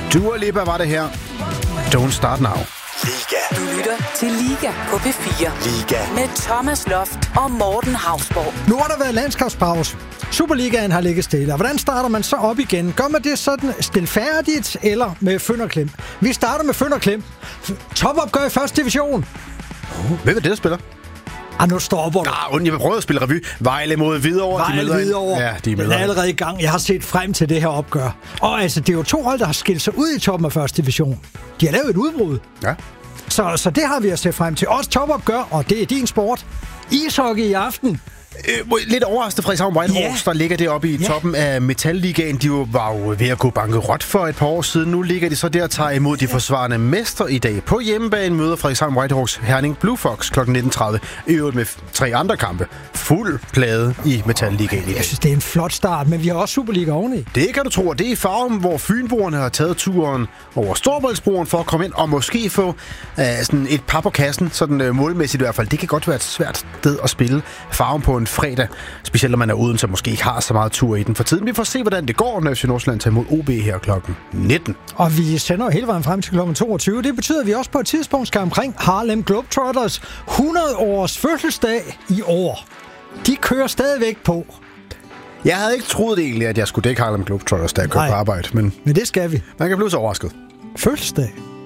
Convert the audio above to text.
Dua Lipa var det her. Don't Start Now. Liga. Du lytter til Liga på P4. Liga. Med Thomas Loft og Morten Hausborg. Nu har der været landskabspause. Superligaen har ligget stille. Og hvordan starter man så op igen? Gør man det sådan stilfærdigt eller med fynd og klem? Vi starter med fynd og klem. Topopgør i første division. Hvem er det, der spiller? Nu stopper du. Jeg vil prøve at spille revy. Vejle mod Hvidovre. Hvidovre. Ja, de er med. Den er allerede i gang. Jeg har set frem til det her opgør. Og altså, det er jo 2 hold, der har skilt sig ud i toppen af første division. De har lavet et udbrud. Ja. Så det har vi at se frem til. Også topopgør, og det er din sport. Ishockey i aften. Lidt overraskende Frederikshavn Whitehawks, der ligger deroppe i toppen af Metalligaen. De var jo ved at gå bankerot for et par år siden. Nu ligger de så der og tager imod de forsvarende mester i dag. På hjemmebane møder Frederikshavn Whitehawks Herning Blue Fox kl. 19.30. I øvrigt med 3 andre kampe. Fuld plade i Metalligaen i dag. Jeg synes, det er en flot start, men vi har også Superliga oveni. Det kan du tro, det er i Farum, hvor Fynboerne har taget turen over Storebæltsbroen for at komme ind og måske få sådan et par på kassen, sådan målmæssigt i hvert fald. Det kan godt være et svært sted at spille Farum på en fredag, specielt når man er uden, så måske ikke har så meget tur i den for tiden. Vi får se, hvordan det går, når FC Nordsjælland tager imod OB her kl. 19. Og vi sender jo hele vejen frem til kl. 22. Det betyder, at vi også på et tidspunkt skal omkring Harlem Globetrotters 100-års fødselsdag i år. De kører stadigvæk på. Jeg havde ikke troet egentlig, at jeg skulle dække Harlem Globetrotters, da jeg kørte på arbejde, men det skal vi. Man kan blive så overrasket. Fødselsdag.